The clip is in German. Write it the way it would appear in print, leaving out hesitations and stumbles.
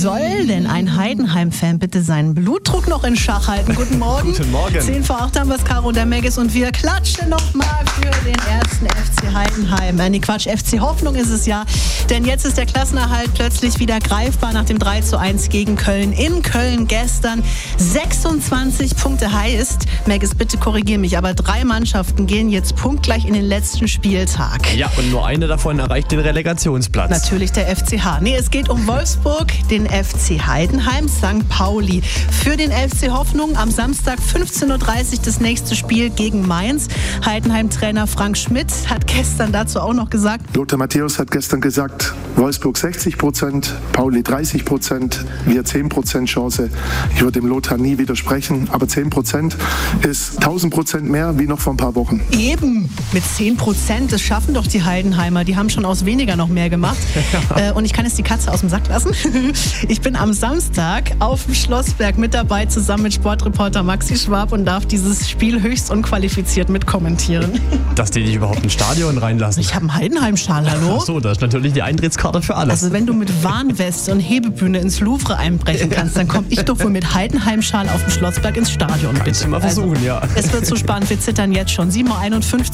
Soll denn ein Heidenheim-Fan bitte seinen Blutdruck noch in Schach halten? Guten Morgen. Guten Morgen. 10 vor 8 haben wir es, Caro und der Meggis, und wir klatschen nochmal für den ersten FC Heidenheim. FC Hoffnung ist es ja, denn jetzt ist der Klassenerhalt plötzlich wieder greifbar nach dem 3:1 gegen Köln. In Köln gestern 26 Punkte heißt, Meggis, bitte korrigier mich, aber 3 Mannschaften gehen jetzt punktgleich in den letzten Spieltag. Ja, und nur eine davon erreicht den Relegationsplatz. Natürlich der FCH. Nee, es geht um Wolfsburg, den FC Heidenheim, St. Pauli. Für den FC Hoffnung am Samstag 15:30 Uhr das nächste Spiel gegen Mainz. Heidenheim-Trainer Frank Schmidt hat gestern dazu auch noch gesagt: Lothar Matthäus hat gestern gesagt, Wolfsburg 60%, Pauli 30%, wir 10% Chance. Ich würde dem Lothar nie widersprechen, aber 10% ist 1000% mehr wie noch vor ein paar Wochen. Eben, mit 10%, das schaffen doch die Heidenheimer. Die haben schon aus weniger noch mehr gemacht. Und ich kann jetzt die Katze aus dem Sack lassen. Ich bin am Samstag auf dem Schlossberg mit dabei, zusammen mit Sportreporter Maxi Schwab, und darf dieses Spiel höchst unqualifiziert mitkommentieren. Dass die dich überhaupt ins Stadion reinlassen. Ich habe einen Heidenheim-Schal, hallo? Ach so, das ist natürlich die Eintrittskarte für alles. Also wenn du mit Warnweste und Hebebühne ins Louvre einbrechen kannst, dann komme ich doch wohl mit Heidenheim-Schal auf dem Schlossberg ins Stadion. Kannst du mal versuchen, ja. Es wird so spannend, wir zittern jetzt schon. 7:51 Uhr.